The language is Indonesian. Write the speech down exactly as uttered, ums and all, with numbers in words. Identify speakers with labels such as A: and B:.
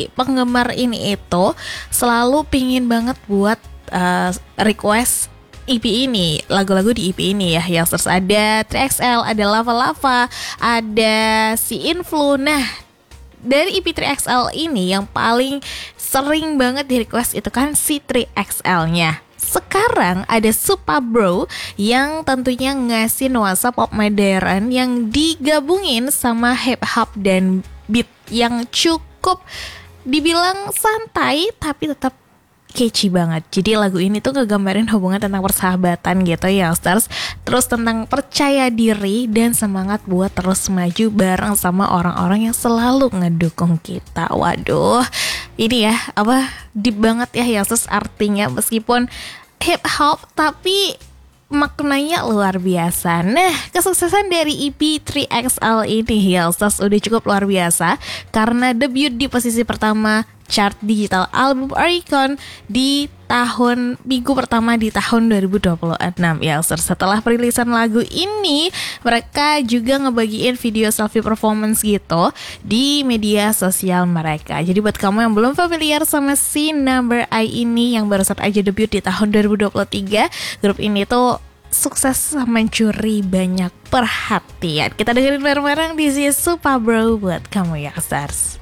A: si penggemar ini itu selalu pingin banget buat uh, request E P ini, lagu-lagu di E P ini ya. Yang terus ada tiga X L, ada Lava Lava, ada si Influ. Nah, dari E P tiga X L ini yang paling sering banget di request itu kan si tiga X L-nya. Sekarang ada Supa Bro yang tentunya ngasih nuansa pop modern yang digabungin sama hip hop dan beat yang cukup dibilang santai tapi tetap catchy banget. Jadi lagu ini tuh ngegambarin hubungan tentang persahabatan gitu ya, Stars. Terus tentang percaya diri dan semangat buat terus maju bareng sama orang-orang yang selalu ngedukung kita. Waduh, ini ya apa deep banget ya Youngsters artinya, meskipun hip hop tapi maknanya luar biasa. Nah, kesuksesan dari E P tiga X L ini Youngsters udah cukup luar biasa karena debut di posisi pertama chart digital album Oricon di tahun minggu pertama di tahun dua ribu dua puluh enam ya. Setelah perilisan lagu ini, mereka juga ngebagiin video selfie performance gitu di media sosial mereka. Jadi buat kamu yang belum familiar sama si Number I ini yang baru saja debut di tahun dua ribu dua puluh tiga, grup ini tuh sukses mencuri banyak perhatian. Kita dengerin bareng-bareng di si Supa Bro buat kamu ya, Stars.